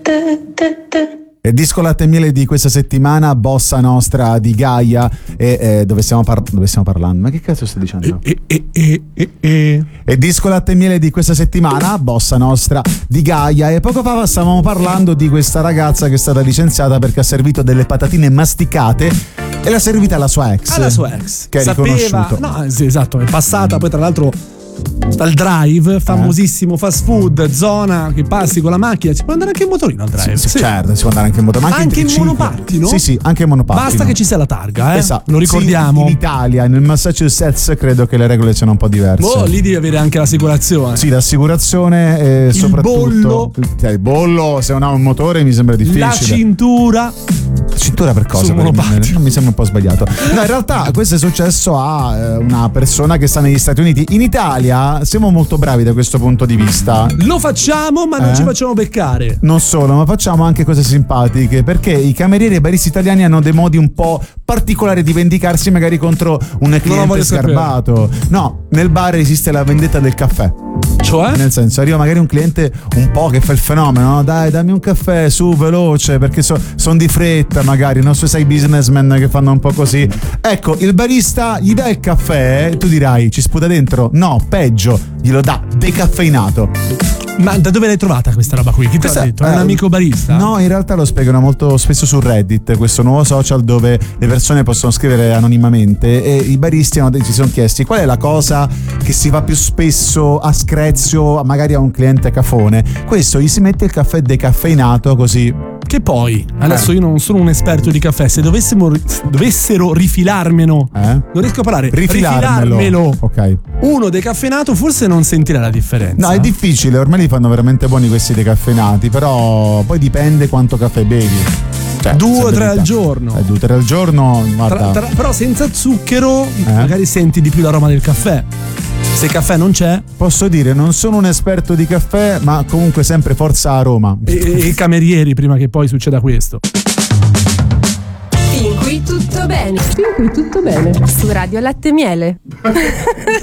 Il disco Latte e Miele di questa settimana, Bossa Nostra di Gaia. E dove stiamo parlando? Ma che cazzo stai dicendo? Il disco Latte e Miele di questa settimana, Bossa Nostra di Gaia. E poco fa stavamo parlando di questa ragazza che è stata licenziata perché ha servito delle patatine masticate e l'ha servita alla sua ex. Alla sua ex. Che ha riconosciuto. No, sì, esatto, è passata poi tra l'altro dal Drive, famosissimo fast food, zona che passi con la macchina, si può andare anche in motorino al Drive. Sì. Certo, si può andare anche in motorino, ma anche in monopattino? Sì, anche in monopattino. Basta che ci sia la targa, Esatto. Lo ricordiamo. Sì, in Italia, nel Massachusetts credo che le regole siano un po' diverse. Lì devi avere anche l'assicurazione. Sì, l'assicurazione e il soprattutto il bollo, se non ha un motore mi sembra difficile. La cintura per cosa? Non mi sembra un po' sbagliato. No, in realtà questo è successo a una persona che sta negli Stati Uniti. In Italia siamo molto bravi da questo punto di vista. Lo facciamo, ma non ci facciamo beccare. Non solo, ma facciamo anche cose simpatiche, perché i camerieri e baristi italiani hanno dei modi un po' particolari di vendicarsi magari contro un cliente sgarbato. No, nel bar esiste la vendetta del caffè. Cioè? Nel senso, arriva magari un cliente un po' che fa il fenomeno, no? Dai, dammi un caffè, su, veloce, perché sono di fretta magari, non so se sai businessmen che fanno un po' così. Ecco, il barista gli dà il caffè, tu dirai, ci sputa dentro? No, peggio, glielo dà decaffeinato. Ma da dove l'hai trovata questa roba qui? Chi te l'ha detto? È un amico barista? No, in realtà lo spiegano molto spesso su Reddit, questo nuovo social dove le persone possono scrivere anonimamente, e i baristi si sono chiesti qual è la cosa che si fa più spesso a screzio magari a un cliente cafone. Questo, gli si mette il caffè decaffeinato così. Che poi, adesso io non sono un esperto di caffè, se dovessero rifilarmelo, non riesco a parlare, rifilarmelo, ok, uno decaffeinato, forse non sentirà la differenza. No, è difficile, ormai li fanno veramente buoni questi decaffeinati, però poi dipende quanto caffè bevi. Cioè, 2 o 3 al giorno. 2 o 3 al giorno, guarda. Però senza zucchero magari senti di più l'aroma del caffè. Se il caffè non c'è, posso dire, non sono un esperto di caffè, ma comunque sempre forza a Roma. E i camerieri prima che poi succeda questo. Fin qui tutto bene. Su Radio Latte e Miele.